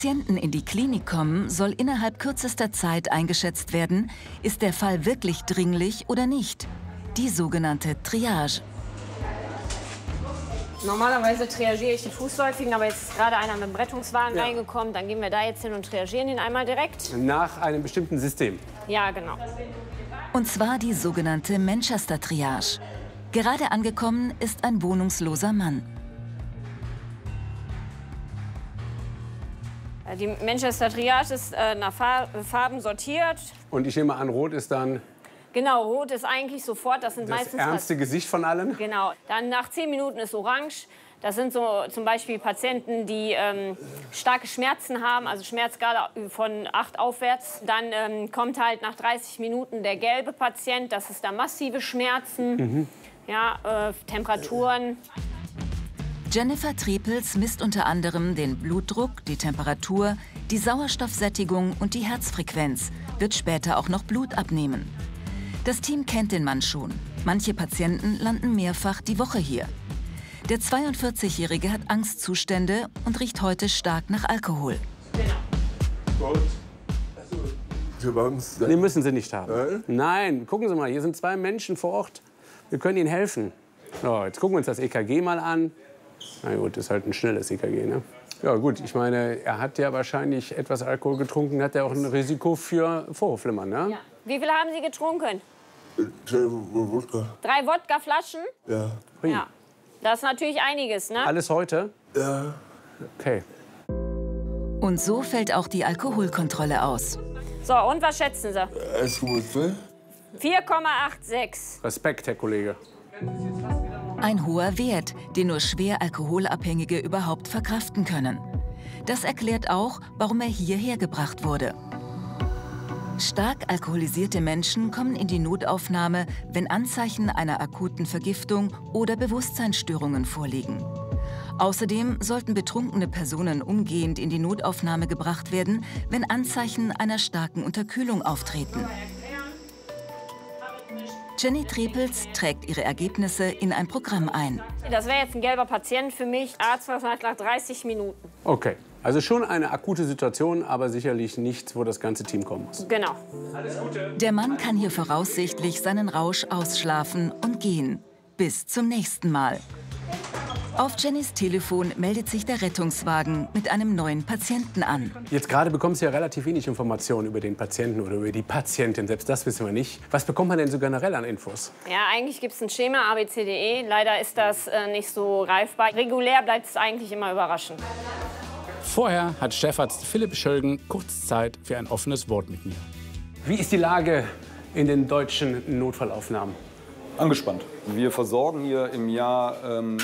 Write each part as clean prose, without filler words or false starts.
Patienten in die Klinik kommen, soll innerhalb kürzester Zeit eingeschätzt werden, ist der Fall wirklich dringlich oder nicht. Die sogenannte Triage. Normalerweise triagiere ich die Fußläufigen, aber jetzt ist gerade einer mit dem Rettungswagen reingekommen. Dann gehen wir da jetzt hin und triagieren ihn einmal direkt. Nach einem bestimmten System? Ja, genau. Und zwar die sogenannte Manchester-Triage. Gerade angekommen ist ein wohnungsloser Mann. Die Manchester Triage ist nach Farben sortiert. Und ich nehme an, rot ist dann Genau, rot ist eigentlich sofort. Das sind das meistens ärmste Gesicht von allen? Genau. Dann nach 10 Minuten ist orange. Das sind so zum Beispiel Patienten, die starke Schmerzen haben, also Schmerzskala von 8 aufwärts. Dann kommt halt nach 30 Minuten der gelbe Patient. Das ist da massive Schmerzen, ja, Temperaturen. Jennifer Trepels misst unter anderem den Blutdruck, die Temperatur, die Sauerstoffsättigung und die Herzfrequenz, wird später auch noch Blut abnehmen. Das Team kennt den Mann schon. Manche Patienten landen mehrfach die Woche hier. Der 42-Jährige hat Angstzustände und riecht heute stark nach Alkohol. Ich habe Angst. Nee, müssen Sie nicht haben. Nein, gucken Sie mal, hier sind 2 Menschen vor Ort. Wir können Ihnen helfen. So, jetzt gucken wir uns das EKG mal an. Na gut, das ist halt ein schnelles EKG, ne? Ja gut, ich meine, er hat ja wahrscheinlich etwas Alkohol getrunken, hat er auch ein Risiko für Vorhofflimmern, ne? Ja. Wie viel haben Sie getrunken? 3 Wodka. 3 Wodkaflaschen? Ja. Ja. Das ist natürlich einiges, ne? Alles heute? Ja. Okay. Und so fällt auch die Alkoholkontrolle aus. So, und was schätzen Sie? 1,2. 4,86. Respekt, Herr Kollege. Ein hoher Wert, den nur schwer Alkoholabhängige überhaupt verkraften können. Das erklärt auch, warum er hierher gebracht wurde. Stark alkoholisierte Menschen kommen in die Notaufnahme, wenn Anzeichen einer akuten Vergiftung oder Bewusstseinsstörungen vorliegen. Außerdem sollten betrunkene Personen umgehend in die Notaufnahme gebracht werden, wenn Anzeichen einer starken Unterkühlung auftreten. Jenny Trepels trägt ihre Ergebnisse in ein Programm ein. Das wäre jetzt ein gelber Patient für mich. Arzt nach 30 Minuten. Okay, also schon eine akute Situation, aber sicherlich nichts, wo das ganze Team kommen muss. Genau. Der Mann kann hier voraussichtlich seinen Rausch ausschlafen und gehen. Bis zum nächsten Mal. Auf Jennys Telefon meldet sich der Rettungswagen mit einem neuen Patienten an. Jetzt gerade bekommen Sie ja relativ wenig Informationen über den Patienten oder über die Patientin. Selbst das wissen wir nicht. Was bekommt man denn so generell an Infos? Ja, eigentlich gibt es ein Schema ABCDE. Leider ist das nicht so greifbar. Regulär bleibt es eigentlich immer überraschend. Vorher hat Chefarzt Philipp Schölgen kurz Zeit für ein offenes Wort mit mir. Wie ist die Lage in den deutschen Notfallaufnahmen? Angespannt. Wir versorgen hier im Jahr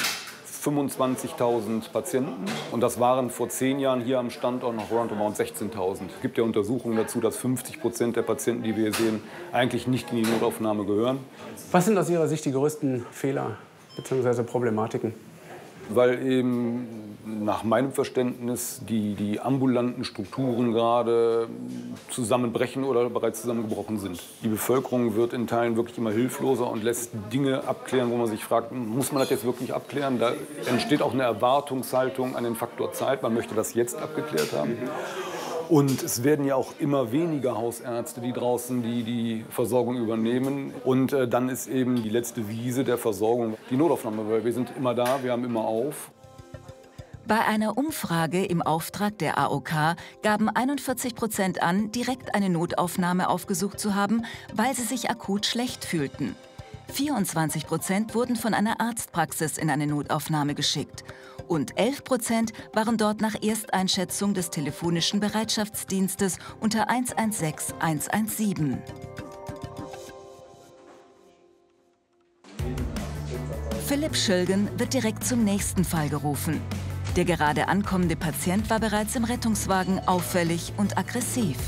25.000 Patienten. Und das waren vor 10 Jahren hier am Standort noch roundabout 16.000. Es gibt ja Untersuchungen dazu, dass 50% der Patienten, die wir hier sehen, eigentlich nicht in die Notaufnahme gehören. Was sind aus Ihrer Sicht die größten Fehler bzw. Problematiken? Weil eben nach meinem Verständnis die ambulanten Strukturen gerade zusammenbrechen oder bereits zusammengebrochen sind. Die Bevölkerung wird in Teilen wirklich immer hilfloser und lässt Dinge abklären, wo man sich fragt, muss man das jetzt wirklich abklären? Da entsteht auch eine Erwartungshaltung an den Faktor Zeit. Man möchte das jetzt abgeklärt haben. Und es werden ja auch immer weniger Hausärzte, die draußen die Versorgung übernehmen. Und dann ist eben die letzte Wiese der Versorgung die Notaufnahme, weil wir sind immer da, wir haben immer auf. Bei einer Umfrage im Auftrag der AOK gaben 41% an, direkt eine Notaufnahme aufgesucht zu haben, weil sie sich akut schlecht fühlten. 24% wurden von einer Arztpraxis in eine Notaufnahme geschickt. Und 11% waren dort nach Ersteinschätzung des telefonischen Bereitschaftsdienstes unter 116 117. Philipp Schölgen wird direkt zum nächsten Fall gerufen. Der gerade ankommende Patient war bereits im Rettungswagen auffällig und aggressiv.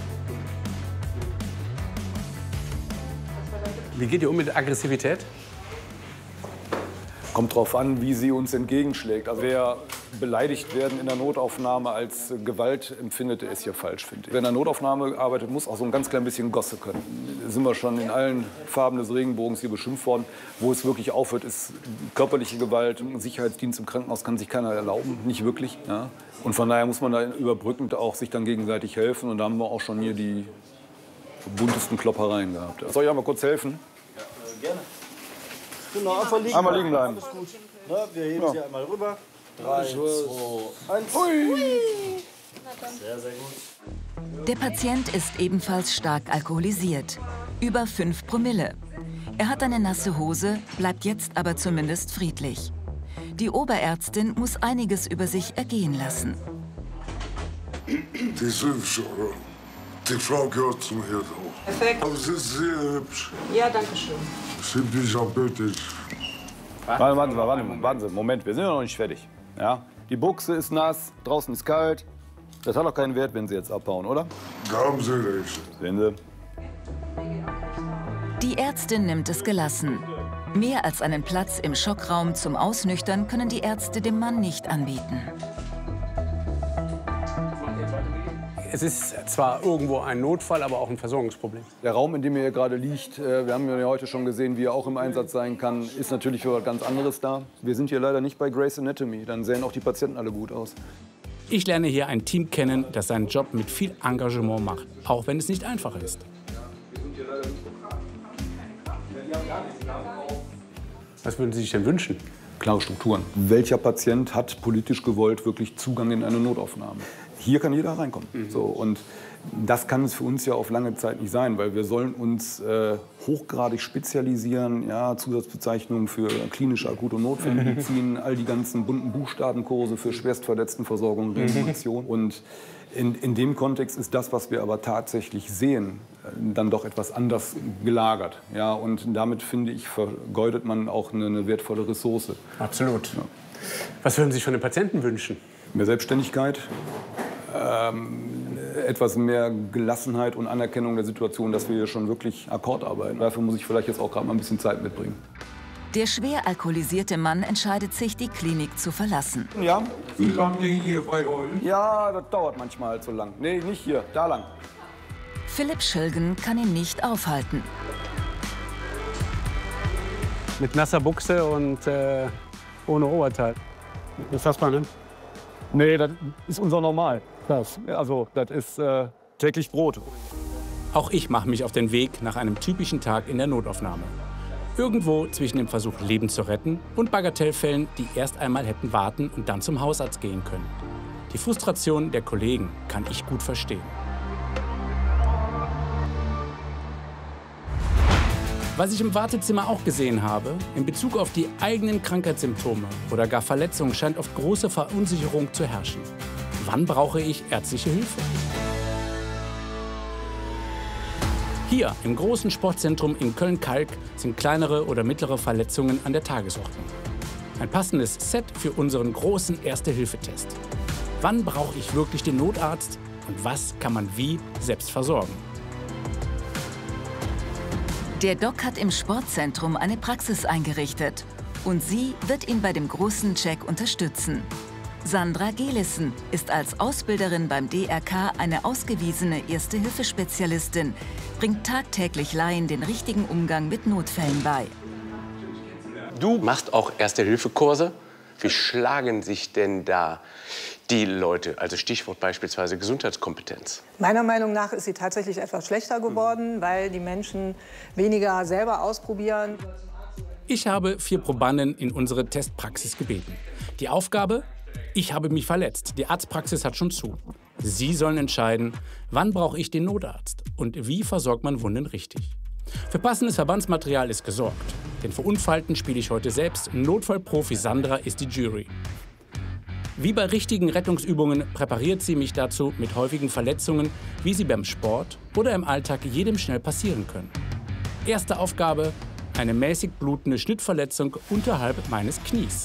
Wie geht ihr um mit Aggressivität? Kommt drauf an, wie sie uns entgegenschlägt. Also wer beleidigt werden in der Notaufnahme als Gewalt empfindet, ist hier falsch, finde ich. Wer in der Notaufnahme arbeitet, muss auch so ein ganz klein bisschen Gosse können. Da sind wir schon in allen Farben des Regenbogens hier beschimpft worden. Wo es wirklich aufhört, ist körperliche Gewalt. Sicherheitsdienst im Krankenhaus kann sich keiner erlauben, nicht wirklich. Ja. Und von daher muss man da überbrückend auch sich dann gegenseitig helfen. Und da haben wir auch schon hier die buntesten Kloppereien gehabt. Soll ich einmal kurz helfen? Ja, gerne. Genau, einmal liegen bleiben. Alles gut. Na, wir heben Sie einmal rüber. 3, 2, 1. Sehr, sehr gut. Der Patient ist ebenfalls stark alkoholisiert. Über 5 Promille. Er hat eine nasse Hose, bleibt jetzt aber zumindest friedlich. Die Oberärztin muss einiges über sich ergehen lassen. Die ist hübsch, oder? Die Frau gehört zum Herd auch. Perfekt. Aber sie ist sehr hübsch. Ja, danke schön. Ziemlich abbildlich. Warten Sie, Moment, wir sind ja noch nicht fertig. Ja? Die Buchse ist nass, draußen ist kalt. Das hat doch keinen Wert, wenn Sie jetzt abhauen, oder? Da haben Sie recht. Sehen Sie? Die Ärztin nimmt es gelassen. Mehr als einen Platz im Schockraum zum Ausnüchtern können die Ärzte dem Mann nicht anbieten. Es ist zwar irgendwo ein Notfall, aber auch ein Versorgungsproblem. Der Raum, in dem er hier gerade liegt, wir haben ja heute schon gesehen, wie er auch im Einsatz sein kann, ist natürlich für was ganz anderes da. Wir sind hier leider nicht bei Grey's Anatomy, dann sehen auch die Patienten alle gut aus. Ich lerne hier ein Team kennen, das seinen Job mit viel Engagement macht, auch wenn es nicht einfach ist. Was würden Sie sich denn wünschen? Klare Strukturen. Welcher Patient hat politisch gewollt wirklich Zugang in eine Notaufnahme? Hier kann jeder reinkommen. So, und das kann es für uns ja auf lange Zeit nicht sein, weil wir sollen uns hochgradig spezialisieren, ja, Zusatzbezeichnungen für klinische Akut- und Notfallmedizin, all die ganzen bunten Buchstabenkurse für Schwerstverletztenversorgung, Reanimation. Und in dem Kontext ist das, was wir aber tatsächlich sehen, dann doch etwas anders gelagert. Ja, und damit, finde ich, vergeudet man auch eine wertvolle Ressource. Absolut. Ja. Was würden Sie sich von den Patienten wünschen? Mehr Selbstständigkeit, etwas mehr Gelassenheit und Anerkennung der Situation, dass wir hier schon wirklich Akkord arbeiten. Dafür muss ich vielleicht jetzt auch gerade mal ein bisschen Zeit mitbringen. Der schwer alkoholisierte Mann entscheidet sich, die Klinik zu verlassen. Ja? Wie lange hier bei euch? Ja, das dauert manchmal halt so lang. Nee, nicht hier, da lang. Philipp Schölgen kann ihn nicht aufhalten. Mit nasser Buchse und ohne Oberteil. Das fasst man, ne? Nee, das ist unser Normal. Das ist täglich Brot. Auch ich mache mich auf den Weg nach einem typischen Tag in der Notaufnahme. Irgendwo zwischen dem Versuch, Leben zu retten und Bagatellfällen, die erst einmal hätten warten und dann zum Hausarzt gehen können. Die Frustration der Kollegen kann ich gut verstehen. Was ich im Wartezimmer auch gesehen habe, in Bezug auf die eigenen Krankheitssymptome oder gar Verletzungen scheint oft große Verunsicherung zu herrschen. Wann brauche ich ärztliche Hilfe? Hier im großen Sportzentrum in Köln-Kalk sind kleinere oder mittlere Verletzungen an der Tagesordnung. Ein passendes Set für unseren großen Erste-Hilfe-Test. Wann brauche ich wirklich den Notarzt und was kann man wie selbst versorgen? Der Doc hat im Sportzentrum eine Praxis eingerichtet und sie wird ihn bei dem großen Check unterstützen. Sandra Gelissen ist als Ausbilderin beim DRK eine ausgewiesene Erste-Hilfe-Spezialistin, bringt tagtäglich Laien den richtigen Umgang mit Notfällen bei. Du machst auch Erste-Hilfe-Kurse. Wie schlagen sich denn da die Leute? Also Stichwort beispielsweise Gesundheitskompetenz. Meiner Meinung nach ist sie tatsächlich etwas schlechter geworden, weil die Menschen weniger selber ausprobieren. Ich habe 4 Probanden in unsere Testpraxis gebeten. Die Aufgabe? Ich habe mich verletzt. Die Arztpraxis hat schon zu. Sie sollen entscheiden, wann brauche ich den Notarzt und wie versorgt man Wunden richtig. Für passendes Verbandsmaterial ist gesorgt. Den Verunfallten spiele ich heute selbst. Notfallprofi Sandra ist die Jury. Wie bei richtigen Rettungsübungen präpariert sie mich dazu mit häufigen Verletzungen, wie sie beim Sport oder im Alltag jedem schnell passieren können. Erste Aufgabe: eine mäßig blutende Schnittverletzung unterhalb meines Knies.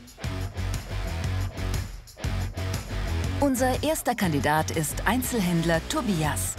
Unser erster Kandidat ist Einzelhändler Tobias.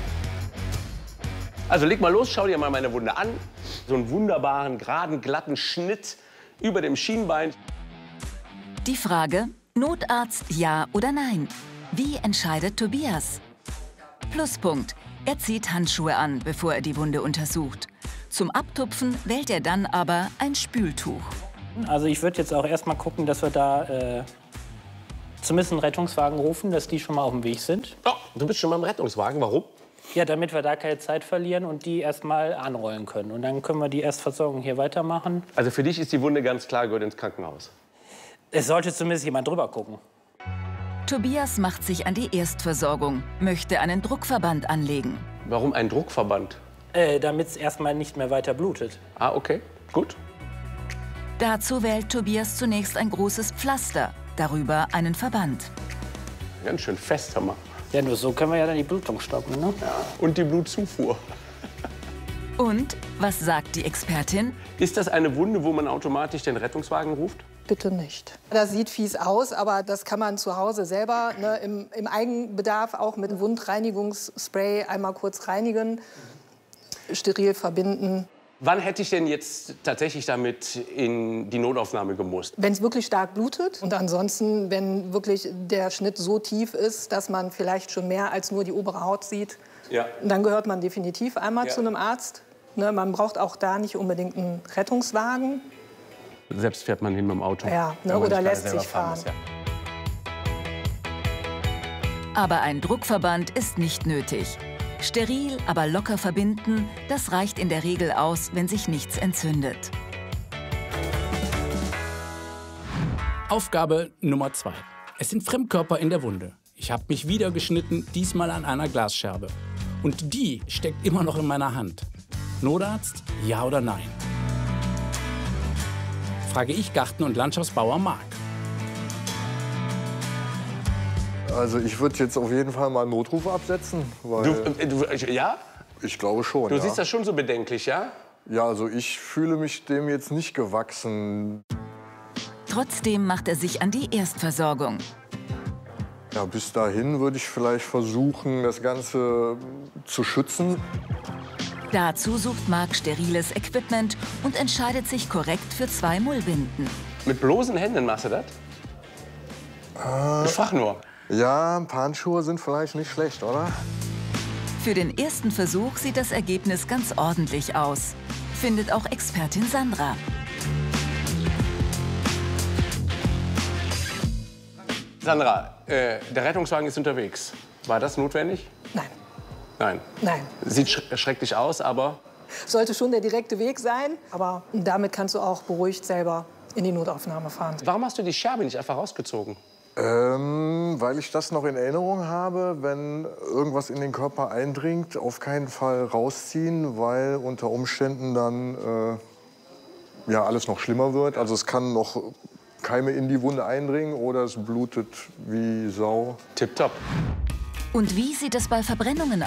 Also leg mal los, schau dir mal meine Wunde an. So einen wunderbaren, geraden, glatten Schnitt über dem Schienbein. Die Frage: Notarzt ja oder nein? Wie entscheidet Tobias? Pluspunkt. Er zieht Handschuhe an, bevor er die Wunde untersucht. Zum Abtupfen wählt er dann aber ein Spültuch. Also ich würde jetzt auch erst mal gucken, dass wir da zumindest einen Rettungswagen rufen, dass die schon mal auf dem Weg sind. Oh, du bist schon mal im Rettungswagen. Warum? Ja, damit wir da keine Zeit verlieren und die erst mal anrollen können. Und dann können wir die Erstversorgung hier weitermachen. Also für dich ist die Wunde ganz klar, gehört ins Krankenhaus. Es sollte zumindest jemand drüber gucken. Tobias macht sich an die Erstversorgung, möchte einen Druckverband anlegen. Warum ein Druckverband? Damit es erstmal nicht mehr weiter blutet. Ah, okay, gut. Dazu wählt Tobias zunächst ein großes Pflaster, darüber einen Verband. Ganz schön fest, Hammer. Ja, nur so können wir ja dann die Blutung stoppen, ne? Ja. Und die Blutzufuhr. Und, was sagt die Expertin? Ist das eine Wunde, wo man automatisch den Rettungswagen ruft? Bitte nicht. Das sieht fies aus, aber das kann man zu Hause selber, ne, im Eigenbedarf auch mit Wundreinigungsspray einmal kurz reinigen, steril verbinden. Wann hätte ich denn jetzt tatsächlich damit in die Notaufnahme gemusst? Wenn es wirklich stark blutet und ansonsten, wenn wirklich der Schnitt so tief ist, dass man vielleicht schon mehr als nur die obere Haut sieht, ja, dann gehört man definitiv einmal zu einem Arzt. Ne, man braucht auch da nicht unbedingt einen Rettungswagen. Selbst fährt man hin mit dem Auto. Ja, ne, oder lässt sich fahren. Muss, ja. Aber ein Druckverband ist nicht nötig. Steril, aber locker verbinden, das reicht in der Regel aus, wenn sich nichts entzündet. Aufgabe Nummer 2. Es sind Fremdkörper in der Wunde. Ich habe mich wieder geschnitten, diesmal an einer Glasscherbe. Und die steckt immer noch in meiner Hand. Notarzt, ja oder nein? Frage ich Garten- und Landschaftsbauer Marc. Also ich würde jetzt auf jeden Fall mal einen Notruf absetzen. Weil ja? Ich glaube schon, Du ja. siehst das schon so bedenklich, ja? Ja, also ich fühle mich dem jetzt nicht gewachsen. Trotzdem macht er sich an die Erstversorgung. Ja, bis dahin würde ich vielleicht versuchen, das Ganze zu schützen. Dazu sucht Marc steriles Equipment und entscheidet sich korrekt für 2 Mullbinden. Mit bloßen Händen machst du das? Ich frag nur. Ja, ein paar Handschuhe sind vielleicht nicht schlecht, oder? Für den ersten Versuch sieht das Ergebnis ganz ordentlich aus, findet auch Expertin Sandra. Sandra, der Rettungswagen ist unterwegs. War das notwendig? Nein. Nein. Nein. Sieht schrecklich aus, aber... Sollte schon der direkte Weg sein, aber damit kannst du auch beruhigt selber in die Notaufnahme fahren. Warum hast du die Scherbe nicht einfach rausgezogen? Weil ich das noch in Erinnerung habe, wenn irgendwas in den Körper eindringt, auf keinen Fall rausziehen, weil unter Umständen dann ja, alles noch schlimmer wird. Also es kann noch Keime in die Wunde eindringen oder es blutet wie Sau. Tipptopp. Und wie sieht es bei Verbrennungen